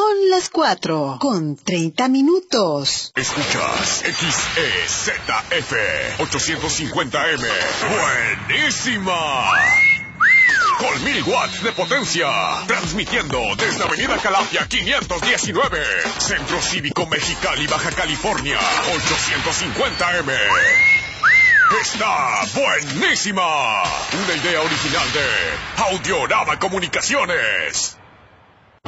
Son las 4:30. Escuchas XEZF 850M. ¡Buenísima! Con 1000 watts de potencia. Transmitiendo desde Avenida Calafia 519. Centro Cívico Mexicali, Baja California. 850M. ¡Está buenísima! Una idea original de Audiorama Comunicaciones.